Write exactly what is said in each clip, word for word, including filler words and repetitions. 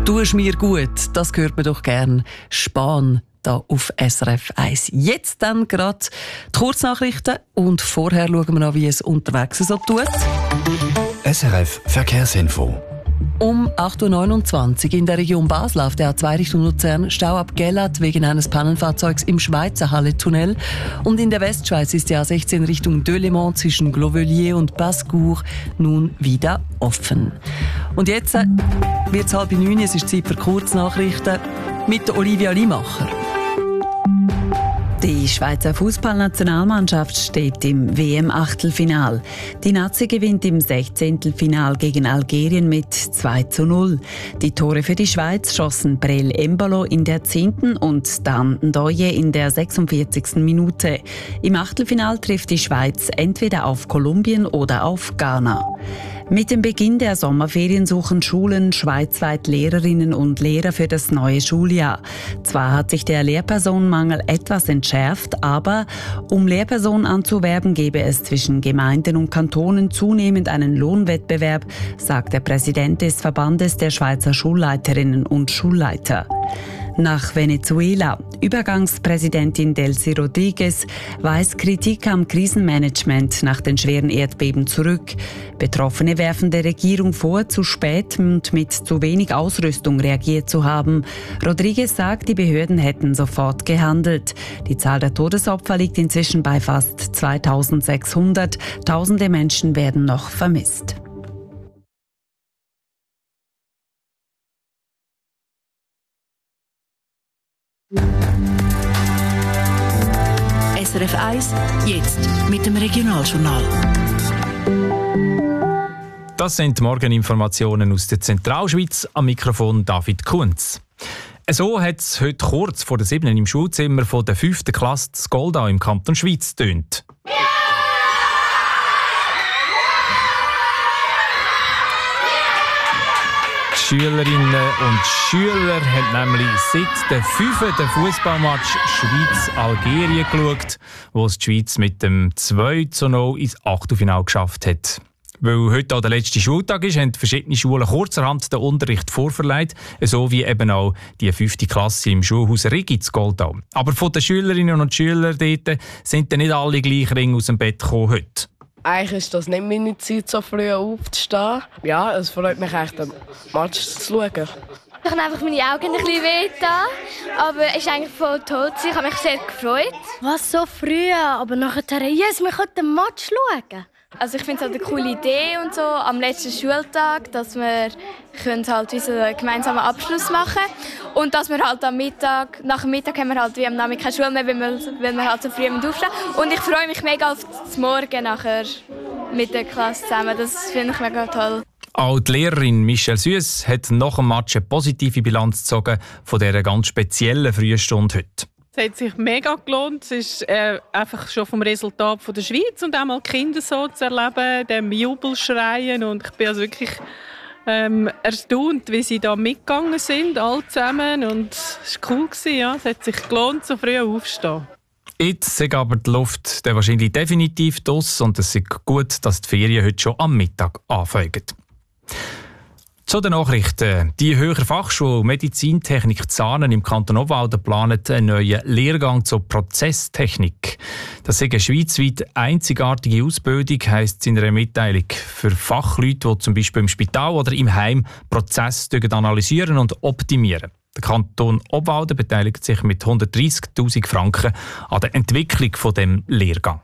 «Tu's mir gut», das hört man doch gern. Spahn da auf S R F eins. Jetzt dann gerade die Kurznachrichten und vorher schauen wir noch, wie es unterwegs so tut. S R F Verkehrsinfo. Um acht Uhr neunundzwanzig in der Region Basel auf der A zwei Richtung Luzern Stau ab Gellert wegen eines Pannenfahrzeugs im Schweizer Halle-Tunnel. Und in der Westschweiz ist die A sechzehn Richtung Delémont zwischen Glovelier und Bascourt nun wieder offen. Und jetzt äh, wird es halb neun, es ist Zeit für Kurznachrichten mit Olivia Limacher. Die Schweizer Fußballnationalmannschaft steht im W M-Achtelfinal. Die Nazi gewinnt im Sechzehntelfinal gegen Algerien mit zwei zu null. Die Tore für die Schweiz schossen Brel Embolo in der zehnten und Dan Ndoye in der sechsundvierzigsten Minute. Im Achtelfinal trifft die Schweiz entweder auf Kolumbien oder auf Ghana. Mit dem Beginn der Sommerferien suchen Schulen schweizweit Lehrerinnen und Lehrer für das neue Schuljahr. Zwar hat sich der Lehrpersonenmangel etwas entschärft, aber um Lehrpersonen anzuwerben, gebe es zwischen Gemeinden und Kantonen zunehmend einen Lohnwettbewerb, sagt der Präsident des Verbandes der Schweizer Schulleiterinnen und Schulleiter. Nach Venezuela. Übergangspräsidentin Delcy Rodriguez weist Kritik am Krisenmanagement nach den schweren Erdbeben zurück. Betroffene werfen der Regierung vor, zu spät und mit zu wenig Ausrüstung reagiert zu haben. Rodriguez sagt, die Behörden hätten sofort gehandelt. Die Zahl der Todesopfer liegt inzwischen bei fast zweitausendsechshundert. Tausende Menschen werden noch vermisst. S R F eins, jetzt mit dem Regionaljournal. Das sind Morgeninformationen aus der Zentralschweiz. Am Mikrofon David Kunz. So hat es heute kurz vor der siebten im Schulzimmer von der fünften Klasse in Goldau im Kanton Schweiz getönt. Die Schülerinnen und Schüler haben nämlich seit der fünften Fußballmatch Schweiz-Algerien geschaut, wo es die Schweiz mit dem zwei zu null ins Achtelfinale geschafft hat. Weil heute auch der letzte Schultag ist, haben verschiedene Schulen kurzerhand den Unterricht vorverlegt, so wie eben auch die fünfte Klasse im Schulhaus Rigi zu Goldau. Aber von den Schülerinnen und Schülern dort sind dann nicht alle gleich ring aus dem Bett gekommen heute. Eigentlich ist das nicht meine Zeit, so früh aufzustehen. Ja, es freut mich echt, den Match zu schauen. Ich habe einfach meine Augen ein bisschen wehgetan, aber es ist eigentlich voll toll. Ich habe mich sehr gefreut. Was, so früh? Aber nachher, yes, wir können den Match schauen. Also ich finde es halt eine coole Idee und so, am letzten Schultag, dass wir können halt einen gemeinsamen Abschluss machen können. Und dass wir halt am Mittag, nach dem Mittag haben wir halt wie am Nachmittag keine Schule mehr, weil wir, weil wir halt so früh aufstehen. Und ich freue mich mega auf das Morgen nachher mit der Klasse zusammen. Das finde ich mega toll. Auch die Lehrerin Michelle Süss hat nach dem Match eine positive Bilanz gezogen von dieser ganz speziellen Frühstunde heute. Es hat sich mega gelohnt. Es ist äh, einfach schon vom Resultat von der Schweiz und auch mal die Kinder so zu erleben, dem Jubelschreien. Und ich bin also wirklich ähm, erstaunt, wie sie da mitgegangen sind, alle zusammen. Und es war cool, ja. Es hat sich gelohnt, so früh aufzustehen. Jetzt ist aber die Luft dann wahrscheinlich definitiv draus und es ist gut, dass die Ferien heute schon am Mittag anfangen. Zu den Nachrichten. Die Höhere Fachschule Medizintechnik Zahnen im Kanton Obwalden plant einen neuen Lehrgang zur Prozesstechnik. Das ist eine schweizweit einzigartige Ausbildung, heisst es in einer Mitteilung, für Fachleute, die zum Beispiel im Spital oder im Heim Prozesse analysieren und optimieren. Der Kanton Obwalden beteiligt sich mit hundertdreissigtausend Franken an der Entwicklung dieses dem Lehrgang.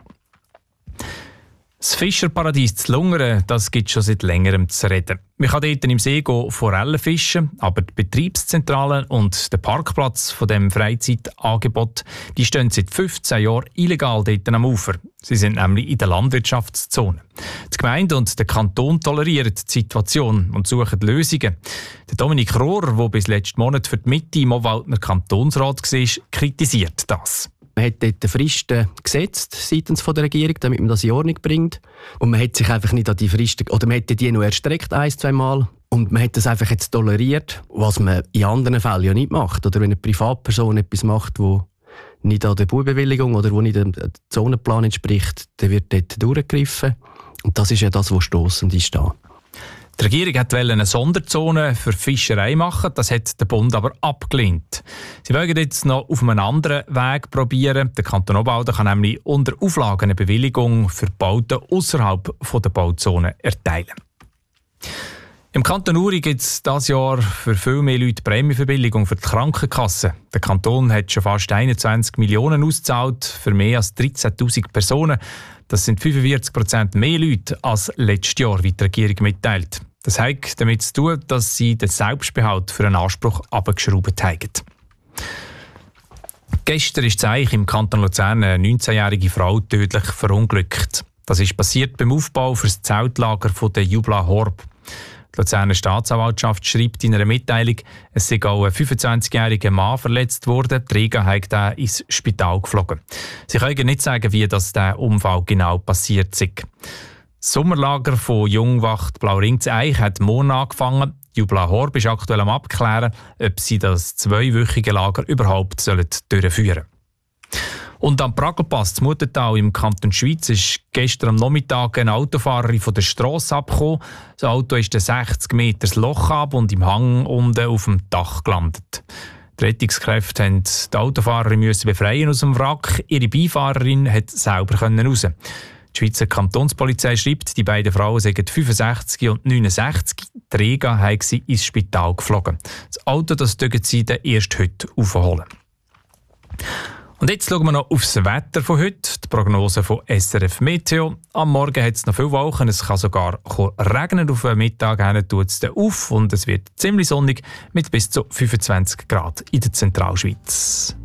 Das Fischerparadies zu Lungern, das gibt es schon seit längerem zu reden. Man kann dort im See Forellen fischen, aber die Betriebszentrale und der Parkplatz von dem Freizeitangebot, die stehen seit fünfzehn Jahren illegal dort am Ufer. Sie sind nämlich in der Landwirtschaftszone. Die Gemeinde und der Kanton tolerieren die Situation und suchen Lösungen. Der Dominik Rohr, der bis letzten Monat für die Mitte im Obwaldner Kantonsrat war, kritisiert das. Man hat dort Fristen gesetzt seitens der Regierung, damit man das in Ordnung bringt. Und man hat sich einfach nicht an die Fristen, oder man hätte die noch erstreckt, ein, zwei Mal. Und man hat das einfach jetzt toleriert, was man in anderen Fällen ja nicht macht. Oder wenn eine Privatperson etwas macht, wo nicht an der Baubewilligung oder wo nicht dem Zonenplan entspricht, dann wird dort durchgegriffen. Und das ist ja das, was stossend ist da. Die Regierung wollte eine Sonderzone für Fischerei machen, das hat der Bund aber abgelehnt. Sie wollen jetzt noch auf einem anderen Weg probieren. Der Kanton Obwalden kann nämlich unter Auflagen eine Bewilligung für Bauten außerhalb der Bauzone erteilen. Im Kanton Uri gibt es dieses Jahr für viel mehr Leute Prämienverbilligung für die Krankenkasse. Der Kanton hat schon fast einundzwanzig Millionen ausgezahlt für mehr als dreizehntausend Personen. Das sind fünfundvierzig Prozent mehr Leute als letztes Jahr, wie die Regierung mitteilt. Das hat damit zu tun, dass sie den Selbstbehalt für einen Anspruch abgeschraubt haben. Gestern ist Zeich im Kanton Luzern eine neunzehnjährige Frau tödlich verunglückt. Das ist passiert beim Aufbau für das Zeltlager der Jubla Horb. Die Luzerner Staatsanwaltschaft schreibt in einer Mitteilung, es sei auch ein fünfundzwanzigjähriger Mann verletzt worden. Die Träger hat ihn ins Spital geflogen. Sie können nicht sagen, wie das der Unfall genau passiert ist. Das Sommerlager von Jungwacht Blauring zu Eich hat morgen angefangen. Jubla Horb ist aktuell am Abklären, ob sie das zweiwöchige Lager überhaupt durchführen sollen. Und am Pragelpass zu Muttental im Kanton Schwyz ist gestern am Nachmittag eine Autofahrerin von der Strasse abgekommen. Das Auto ist ein sechzig Meter Loch ab und im Hang unten auf dem Dach gelandet. Die Rettungskräfte mussten die Autofahrerin müssen befreien aus dem Wrack. Ihre Beifahrerin konnte selber raus. Die Schweizer Kantonspolizei schreibt, die beiden Frauen seien fünfundsechzig und neunundsechzig. Die Träger haben sie ins Spital geflogen. Das Auto das dürfen sie dann erst heute aufholen. Und jetzt schauen wir noch aufs Wetter von heute. Die Prognose von S R F Meteo. Am Morgen hat es noch viele Wolken. Es kann sogar regnen. Auf den Mittag hin tut es auf und es wird ziemlich sonnig mit bis zu fünfundzwanzig Grad in der Zentralschweiz.